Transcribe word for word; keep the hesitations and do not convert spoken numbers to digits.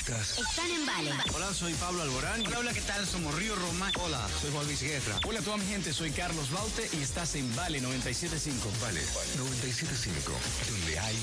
estás? Están en Vale. Hola, soy Pablo Alborán. Hola, hola, ¿qué tal? Somos Río Roma. Hola, soy Juan Luis Guerra. Hola a toda mi gente, soy Carlos Baute y estás en Vale noventa y siete punto cinco. Vale noventa y siete punto cinco, donde hay